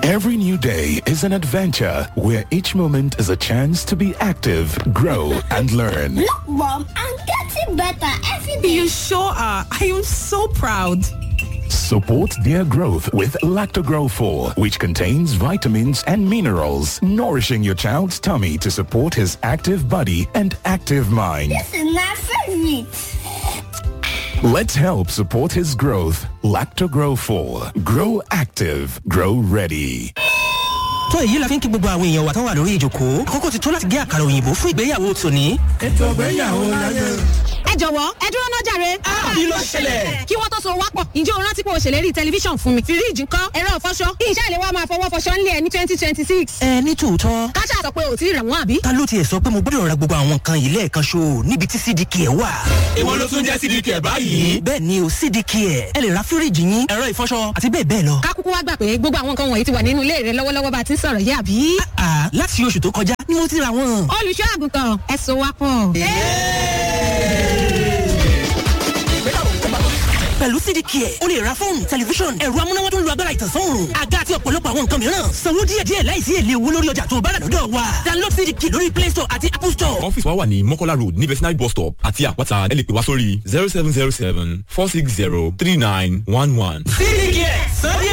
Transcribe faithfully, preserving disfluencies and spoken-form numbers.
Every new day is an adventure where each moment is a chance to be active, grow, and learn. Look, Mom, I'm getting better every day. You sure are. I am so proud. Support their growth with Lactogrow four, which contains vitamins and minerals, nourishing your child's tummy to support his active body and active mind. This is my favorite. Let's help support his growth. Lactogrow four. Grow active. Grow ready. tó èyí la fi ń kí gbogbo àwọn èèyàn wa tó wà lórí ìjókòó àkókò ti tó láti gé àkàrà òyìnbó fún ìgbéyàwó tòní. ètò ìgbéyàwó láyé. ẹ jọ̀wọ́ ẹ dúró náà jàre. kí ló ṣẹlẹ̀. kí wọ́n tó so wápọ̀ ǹjẹ́ o rántí pé o ṣèlérí tẹlifíṣàn fún mi. fíríìjì ńkọ́ ẹ̀rọ ìfọṣọ iṣẹ́ ìléwọ́ máa fọwọ́ fọṣọ ńlẹ̀ ní twenty twenty six. ẹ ní tòótọ́. káṣá sọ pé o ti rà wọ́n àbí. ta ló tiẹ̀ sọ pé mo gbọ́dọ̀ ra gbogbo àwọn nǹkan yìí lẹ́ẹ̀kan ṣo níbi tí C D K wà. èwo ló tún jẹ́ C D K báyìí. bẹ́ẹ̀ ni o C D K ẹ lè ra fíríìjì yín ẹ̀rọ ìfọṣọ àti bẹ́ẹ̀ bẹ́ẹ̀ lọ. ká kúkú wá gbà pé gbogbo àwọn nǹkan wọ̀nyí ti wà nínú ilé rẹ lọ́wọ́lọ́wọ́ bá a ti ń sọ̀rọ̀ yìí àbí. àà láti oṣù tó kọjá ni mo ti ra wọn. olùṣọ́ àgùntàn ẹ so wá pọ̀. pẹ̀lú C D K o lè ra fóònù tẹlifíṣọ̀n ẹ̀rọ amúnáwá tó ń lo agbára ìtànsán òòrùn àga àti ọ̀pọ̀lọpọ̀ àwọn nǹkan mìíràn sanwó díẹ̀díẹ̀ láìsí èlé owó lórí ọjà tó o bá rà lọ́dọ̀ wa download C D K lórí Play Store àti Apple Store. ọ́fíìsì wa wà ní Mọ́kọ́lá road ní Vetinary bus stop àti àpáta ẹ lè pè wá sórí zero seven zero seven four six zero three nine one one. C D K sọ